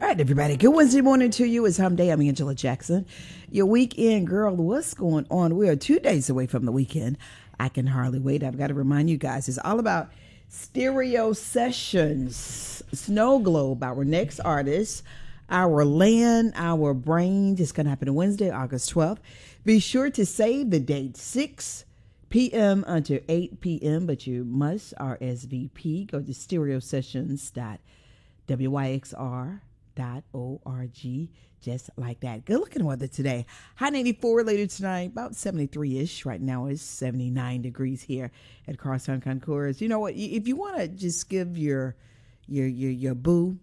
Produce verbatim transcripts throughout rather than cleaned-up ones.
All right, everybody. Good Wednesday morning to you. It's Hump Day. I'm Angela Jackson. Your weekend girl, what's going on? We are two days away from the weekend. I can hardly wait. I've got to remind you guys, it's all about Stereo Sessions, Snow Globe, our next artist, Our Land, Our Brain. It's going to happen on Wednesday, August twelfth. Be sure to save the date, six p.m. until eight p.m., but you must R S V P. Go to stereo sessions dot w y x r dot org, just like that. Good looking weather today. High ninety-four later tonight, about seventy-three-ish. Right now it's seventy-nine degrees here at Crosstown Concourse. You know what? If you want to just give your your your your boo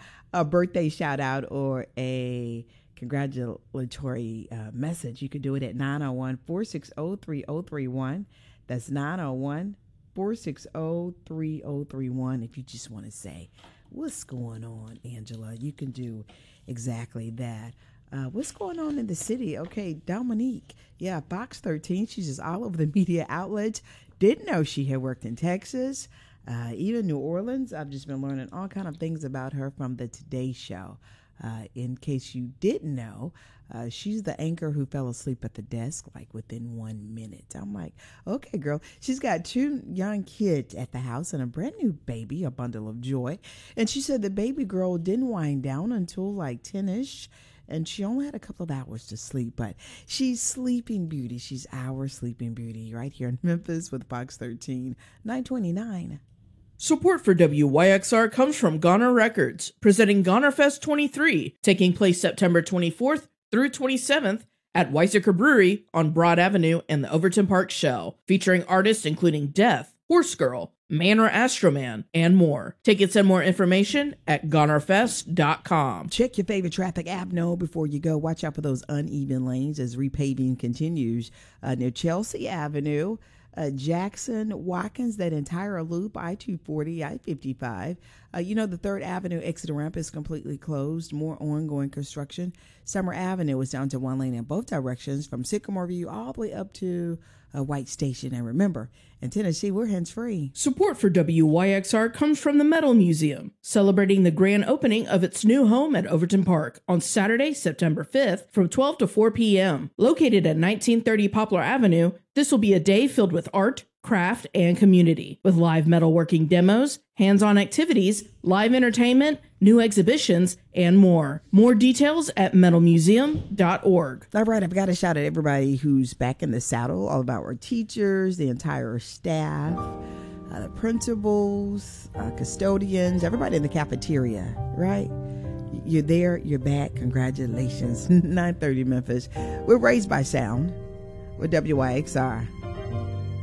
a birthday shout out or a congratulatory uh, message, you could do it at nine oh one, four six oh, three oh three one. That's nine oh one, four six oh, three oh three one. If you just want to say, what's going on, Angela? You can do exactly that. Uh, what's going on in the city? Okay, Dominique. Yeah, Fox thirteen. She's just all over the media outlets. Didn't know she had worked in Texas, uh, even New Orleans. I've just been learning all kind of things about her from the Today Show. Uh, in case you didn't know, uh, she's the anchor who fell asleep at the desk like within one minute. I'm like, okay, girl. She's got two young kids at the house and a brand new baby, a bundle of joy. And she said the baby girl didn't wind down until like ten-ish. And she only had a couple of hours to sleep, but she's Sleeping Beauty. She's our Sleeping Beauty right here in Memphis with Fox thirteen, nine twenty-nine. Support for W Y X R comes from Goner Records, presenting Goner Fest twenty-three, taking place September twenty-fourth through twenty-seventh at Weizsäcker Brewery on Broad Avenue and the Overton Park Shell, featuring artists including Death, Horse Girl, Man or Astroman, and more. Tickets and more information at goner fest dot com. Check your favorite traffic app now before you go. Watch out for those uneven lanes as repaving continues uh, near Chelsea Avenue. Uh, Jackson, Watkins, that entire loop, I two forty, I fifty-five. Uh, you know, the third Avenue exit ramp is completely closed. More ongoing construction. Summer Avenue is down to one lane in both directions from Sycamore View all the way up to uh, White Station. And remember, in Tennessee, we're hands-free. Support for W Y X R comes from the Metal Museum, celebrating the grand opening of its new home at Overton Park on Saturday, September fifth from twelve to four p.m. Located at nineteen thirty Poplar Avenue, this will be a day filled with art, craft, and community, with live metalworking demos, hands-on activities, live entertainment, new exhibitions, and more. More details at metal museum dot org. All right, I've got to shout out everybody who's back in the saddle, all of our teachers, the entire staff, uh, the principals, uh, custodians, everybody in the cafeteria, right? You're there, you're back, congratulations. nine thirty Memphis. We're raised by sound with W Y X R.